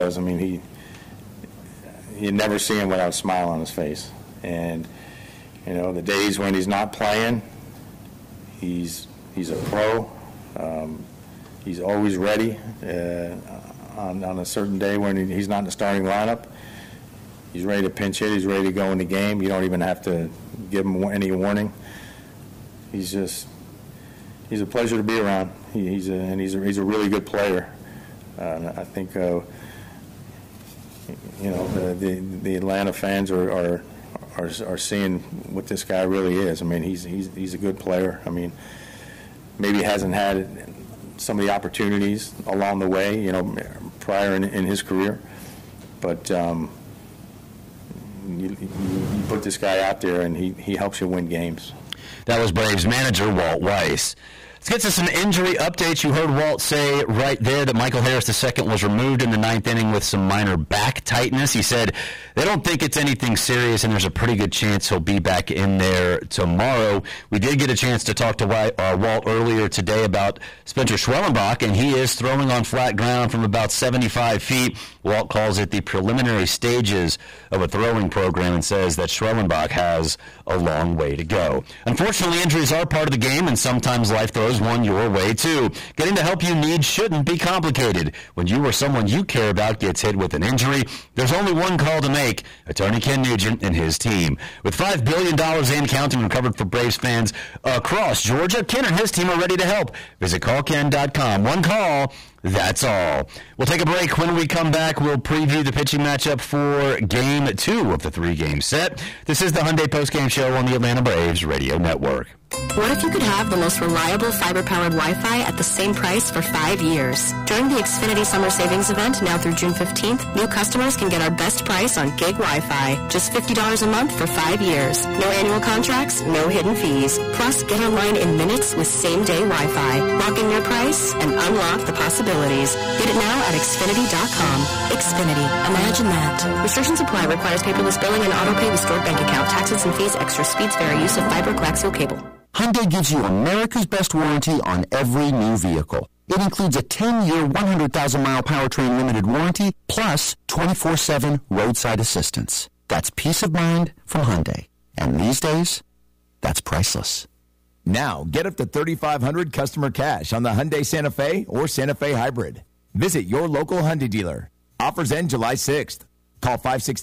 I mean, you never see him without a smile on his face. And, you know, the days when he's not playing, he's a pro. He's always ready on a certain day when he's not in the starting lineup. He's ready to pinch hit. He's ready to go in the game. You don't even have to give him any warning. He's a pleasure to be around. He's a really good player. I think the Atlanta fans are seeing what this guy really is. I mean, he's a good player. I mean, maybe hasn't had some of the opportunities along the way, you know, prior in his career, but you put this guy out there and he helps you win games. That was Braves manager Walt Weiss. Let's get to some injury updates. You heard Walt say right there that Michael Harris II was removed in the ninth inning with some minor back tightness. He said they don't think it's anything serious, and there's a pretty good chance he'll be back in there tomorrow. We did get a chance to talk to Walt earlier today about Spencer Schwellenbach, and he is throwing on flat ground from about 75 feet. Walt calls it the preliminary stages of a throwing program and says that Schwellenbach has a long way to go. Unfortunately, injuries are part of the game, and sometimes life throws one your way too. Getting the help you need shouldn't be complicated. When you or someone you care about gets hit with an injury, there's only one call to make: Attorney Ken Nugent and his team. With $5 billion and counting recovered for Braves fans across Georgia, Ken and his team are ready to help. Visit callken.com. One call, that's all. We'll take a break. When we come back, we'll preview the pitching matchup for Game 2 of the 3-game set. This is the Hyundai Postgame Show on the Atlanta Braves Radio Network. What if you could have the most reliable fiber-powered Wi-Fi at the same price for 5 years? During the Xfinity Summer Savings Event, now through June 15th, new customers can get our best price on gig Wi-Fi. Just $50 a month for 5 years. No annual contracts, no hidden fees. Plus, get online in minutes with same-day Wi-Fi. Lock in your price and unlock the possibilities. Get it now at Xfinity.com. Xfinity. Imagine that. Restrictions apply. Requires paperless billing and auto pay with stored bank account. Taxes and fees. Extra speeds vary. Use of fiber coaxial cable. Hyundai gives you America's best warranty on every new vehicle. It includes a 10-year, 100,000-mile powertrain limited warranty, plus 24/7 roadside assistance. That's peace of mind from Hyundai. And these days, that's priceless. Now, get up to $3,500 customer cash on the Hyundai Santa Fe or Santa Fe Hybrid. Visit your local Hyundai dealer. Offers end July 6th. Call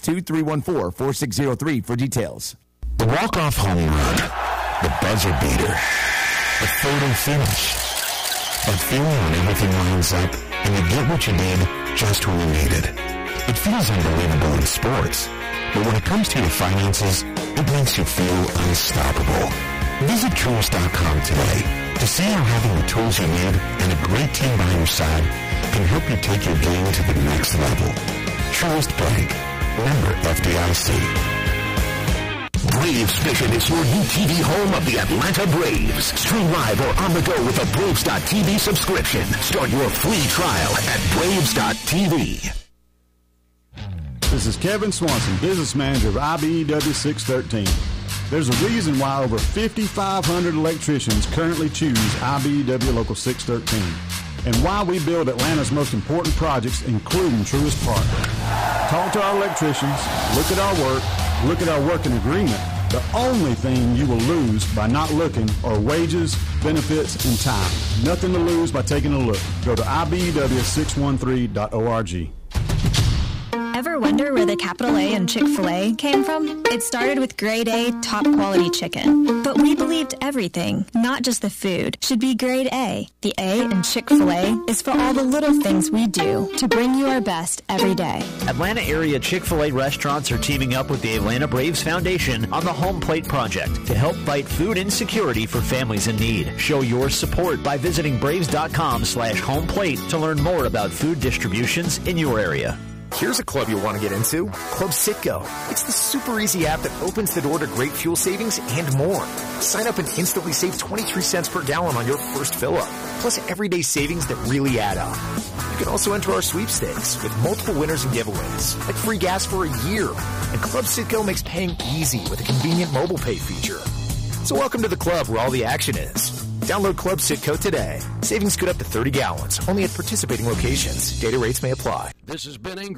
562-314-4603 for details. The walk-off home run, the buzzer beater, the photo finish, that feeling when everything lines up and you get what you need just when you need it. It feels unbelievable in sports, but when it comes to your finances, it makes you feel unstoppable. Visit Truist.com today to see how having the tools you need and a great team by your side can help you take your game to the next level. Truist Bank, member FDIC. Braves Vision is your new TV home of the Atlanta Braves. Stream live or on the go with a Braves.tv subscription. Start your free trial at Braves.tv. This is Kevin Swanson, business manager of IBEW 613. There's a reason why over 5,500 electricians currently choose IBEW Local 613, and why we build Atlanta's most important projects, including Truist Park. Talk to our electricians, look at our work, look at our working agreement. The only thing you will lose by not looking are wages, benefits, and time. Nothing to lose by taking a look. Go to IBEW613.org. Ever wonder where the capital A in Chick-fil-A came from? It started with grade A, top quality chicken. But we believed everything, not just the food, should be grade A. The A in Chick-fil-A is for all the little things we do to bring you our best every day. Atlanta area Chick-fil-A restaurants are teaming up with the Atlanta Braves Foundation on the Home Plate Project to help fight food insecurity for families in need. Show your support by visiting Braves.com/homeplate to learn more about food distributions in your area. Here's a club you'll want to get into, Club Citgo. It's the super easy app that opens the door to great fuel savings and more. Sign up and instantly save 23 cents per gallon on your first fill-up, plus everyday savings that really add up. You can also enter our sweepstakes with multiple winners and giveaways, like free gas for a year. And Club Citgo makes paying easy with a convenient mobile pay feature. So welcome to the club where all the action is. Download Club Citgo today. Savings could up to 30 gallons, only at participating locations. Data rates may apply. This has been Ingrid.